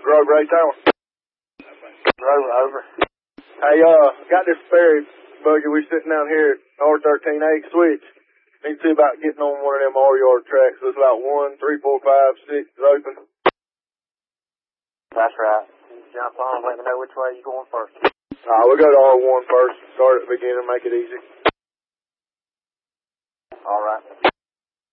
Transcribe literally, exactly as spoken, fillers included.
Grove Ray Tower. Rover, over. Hey, uh, got this ferry buggy. We sitting down here at R thirteen A switch. Need to see about getting on one of them R-yard tracks. There's about one, three, four, five, six is open. That's right. Jump on, let me know which way you're going first. Uh, we'll go to R one first. Start at the beginning, make it easy. All right.